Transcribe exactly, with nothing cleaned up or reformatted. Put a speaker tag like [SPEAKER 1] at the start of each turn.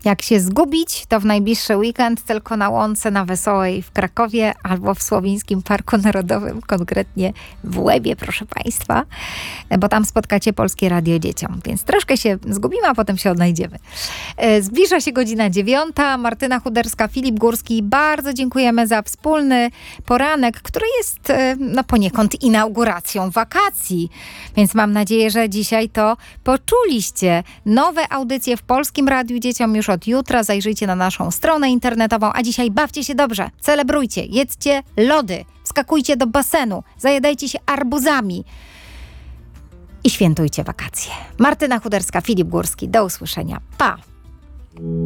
[SPEAKER 1] Jak się zgubić, to w najbliższy weekend tylko na Łące na Wesołej w Krakowie albo w Słowińskim Parku Narodowym, konkretnie w Łebie, proszę Państwa, bo tam spotkacie Polskie Radio Dzieciom, więc troszkę się zgubimy, a potem się odnajdziemy. Zbliża się godzina dziewiąta. Martyna Chuderska, Filip Górski, bardzo dziękujemy za wspólny poranek, który jest no, poniekąd inauguracją wakacji, więc mam nadzieję, że dzisiaj to poczuliście. Nowe audycje w Polskim Radiu Dzieciom już od jutra. Zajrzyjcie na naszą stronę internetową, a dzisiaj bawcie się dobrze, celebrujcie, jedzcie lody, wskakujcie do basenu, zajadajcie się arbuzami i świętujcie wakacje. Martyna Chuderska, Filip Górski, do usłyszenia. Pa!